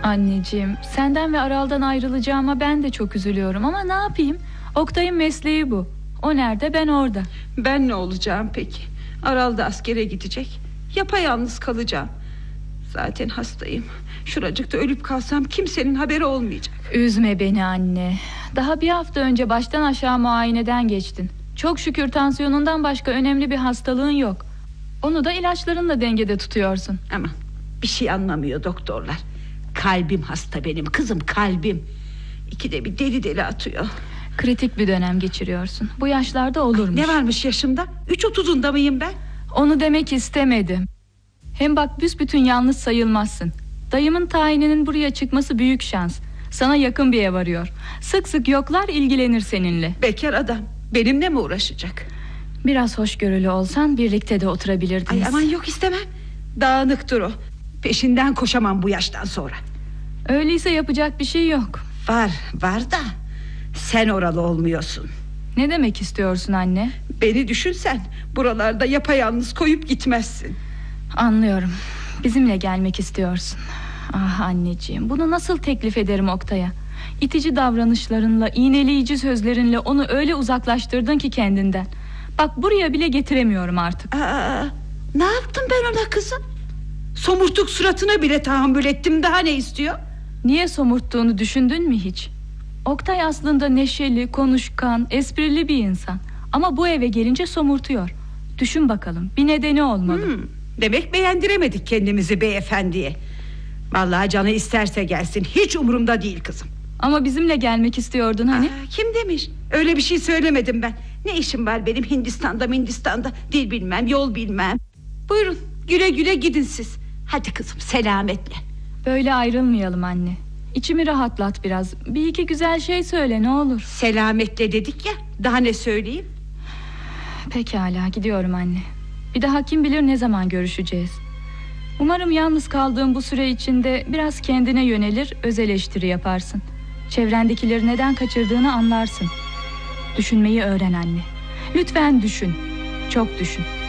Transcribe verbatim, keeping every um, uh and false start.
Anneciğim, senden ve Aral'dan ayrılacağıma ben de çok üzülüyorum ama ne yapayım? Oktay'ın mesleği bu. O nerede, ben orada. Ben ne olacağım peki? Aral da askere gidecek. Yapayalnız kalacağım. Zaten hastayım. Şuracıkta ölüp kalsam kimsenin haberi olmayacak. Üzme beni anne. Daha bir hafta önce baştan aşağı muayeneden geçtin. Çok şükür tansiyonundan başka önemli bir hastalığın yok. Onu da ilaçlarınla dengede tutuyorsun. Aman, bir şey anlamıyor doktorlar. Kalbim hasta benim kızım, kalbim. İkide bir deli deli atıyor. Kritik bir dönem geçiriyorsun. Bu yaşlarda olurmuş. Ne varmış yaşımda? Üç otuzunda mıyım ben? Onu demek istemedim. Hem bak, büsbütün yalnız sayılmazsın. Dayımın tayininin buraya çıkması büyük şans. Sana yakın bir ev arıyor. Sık sık yoklar, ilgilenir seninle. Bekar adam benimle mi uğraşacak? Biraz hoşgörülü olsan birlikte de oturabilirdiniz. Ay aman, yok istemem. Dağınıktır o. Peşinden koşamam bu yaştan sonra. Öyleyse yapacak bir şey yok. Var var da sen oralı olmuyorsun. Ne demek istiyorsun anne? Beni düşünsen buralarda yapayalnız koyup gitmezsin. Anlıyorum. Bizimle gelmek istiyorsun. Ah anneciğim, bunu nasıl teklif ederim Oktay'a? İtici davranışlarınla, iğneleyici sözlerinle onu öyle uzaklaştırdın ki kendinden. Bak, buraya bile getiremiyorum artık. Aa, ne yaptım ben ona kızım? Somurtuk suratına bile tahammül ettim, daha ne istiyor? Niye somurttuğunu düşündün mü hiç? Oktay aslında neşeli, konuşkan, esprili bir insan. Ama bu eve gelince somurtuyor. Düşün bakalım, bir nedeni olmalı. hmm, Demek beğendiremedik kendimizi beyefendiye. Vallahi canı isterse gelsin, hiç umurumda değil kızım. Ama bizimle gelmek istiyordun hani? Aa, kim demiş? Öyle bir şey söylemedim ben. Ne işim var benim Hindistan'da Hindistan'da, dil bilmem, yol bilmem. Buyurun, güle güle gidin siz. Hadi kızım, selametle. Böyle ayrılmayalım anne. İçimi rahatlat biraz. Bir iki güzel şey söyle ne olur. Selametle dedik ya, daha ne söyleyeyim? Pekala, gidiyorum anne. Bir daha kim bilir ne zaman görüşeceğiz. Umarım yalnız kaldığım bu süre içinde biraz kendine yönelir, öz eleştiri yaparsın. Çevrendekileri neden kaçırdığını anlarsın. Düşünmeyi öğren anne. Lütfen düşün. Çok düşün.